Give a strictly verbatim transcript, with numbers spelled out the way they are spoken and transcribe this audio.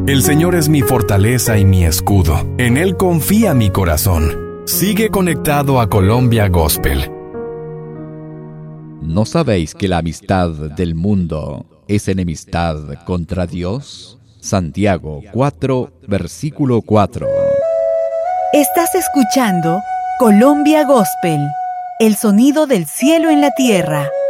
El Señor es mi fortaleza y mi escudo. En Él confía mi corazón. Sigue conectado a Colombia Gospel. ¿No sabéis que la amistad del mundo es enemistad contra Dios? Santiago cuatro, versículo cuatro. Estás escuchando Colombia Gospel, el sonido del cielo en la tierra.